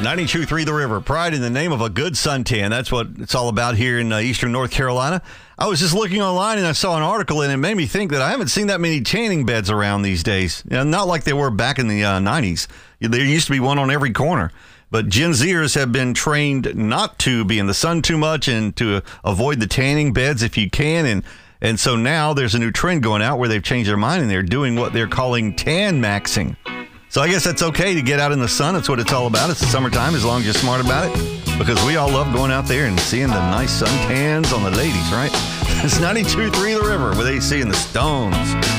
92.3 The River. Pride in the name of a good suntan. That's what it's all about here in eastern North Carolina. I was just looking online and I saw an article and it made me think that I haven't seen that many tanning beds around these days. Not like they were back in the 90s. There used to be one on every corner. But Gen Zers have been trained not to be in the sun too much and to avoid the tanning beds if you can. And so now there's a new trend going out where they've changed their mind and they're doing what they're calling tan maxing. So I guess that's okay to get out in the sun. That's what it's all about. It's the summertime as long as you're smart about it. Because we all love going out there and seeing the nice suntans on the ladies, right? It's 92.3 The River with AC and the Stones.